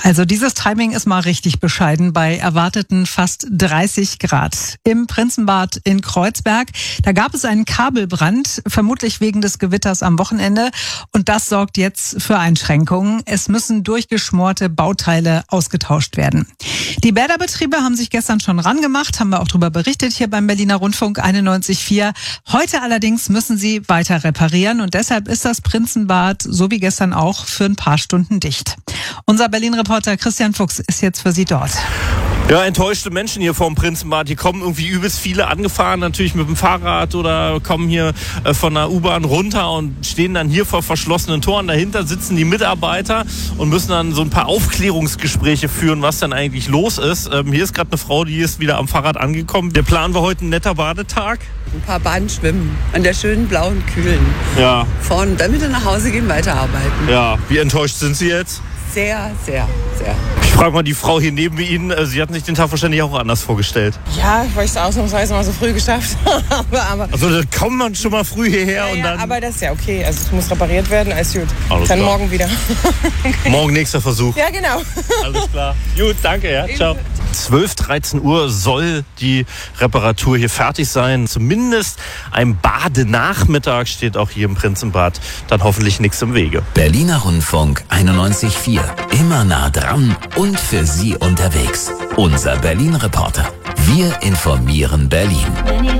Also dieses Timing ist mal richtig bescheiden bei erwarteten fast 30 Grad. Im Prinzenbad in Kreuzberg, da gab es einen Kabelbrand, vermutlich wegen des Gewitters am Wochenende. Und das sorgt jetzt für Einschränkungen. Es müssen durchgeschmorte Bauteile ausgetauscht werden. Die Bäderbetriebe haben sich gestern schon rangemacht, haben wir auch darüber berichtet hier beim Berliner Rundfunk 91.4. Heute allerdings müssen sie weiter reparieren und deshalb ist das Prinzenbad, so wie gestern auch, für ein paar Stunden dicht. Unser Berlin-Reporter Christian Fuchs ist jetzt für Sie dort. Ja, enttäuschte Menschen hier vorm Prinzenbad. Hier kommen irgendwie übelst viele angefahren, natürlich mit dem Fahrrad oder kommen hier von der U-Bahn runter und stehen dann hier vor verschlossenen Toren. Dahinter sitzen die Mitarbeiter und müssen dann so ein paar Aufklärungsgespräche führen, was dann eigentlich los ist. Hier ist gerade eine Frau, die ist wieder am Fahrrad angekommen. Der Plan war heute ein netter Badetag. Ein paar Bahnen schwimmen an der schönen blauen Kühlen. Ja. Vorne, dann wieder nach Hause gehen, weiterarbeiten. Ja, wie enttäuscht sind Sie jetzt? Sehr, sehr, sehr. Ich frage mal die Frau hier neben Ihnen, sie hat sich den Tag wahrscheinlich auch anders vorgestellt. Ja, weil ich es ausnahmsweise mal so früh geschafft habe. Also da kommt man schon mal früh hierher Ja, und dann... aber das ist ja okay, also es muss repariert werden, alles gut. Alles dann klar. morgen wieder. Morgen nächster Versuch. Ja, genau. Alles klar. Gut, danke, ja. Ciao. 12, 13 Uhr soll die Reparatur hier fertig sein. Zumindest ein Badenachmittag steht auch hier im Prinzenbad. Dann hoffentlich nichts im Wege. Berliner Rundfunk 91.4. Immer nah dran und für Sie unterwegs. Unser Berlin-Reporter. Wir informieren Berlin.